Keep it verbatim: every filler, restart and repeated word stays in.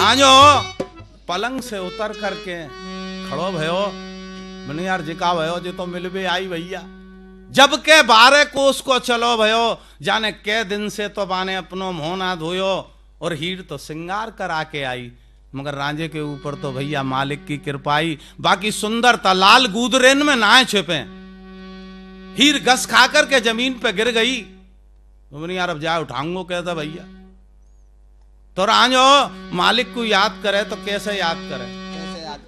राजो पलंग से उतर करके खड़ो भयो, मैंने यार जिका भयो जे तो मिलबे आई भैया। जब के बारह कोस को चलो भयो, जाने के दिन से तो बाने अपनो मुंह ना धोयो, और हीर तो श्रृंगार करा के आई। मगर राजे के ऊपर तो भैया मालिक की कृपाई, बाकी सुंदरता लाल गुदरेन में ना छिपे। हीर घस खाकर के जमीन पे गिर गई। तो मैंने यार अब जाए उठाऊंगो कहता भैया। तो राजो मालिक को याद करे तो कैसे याद करे,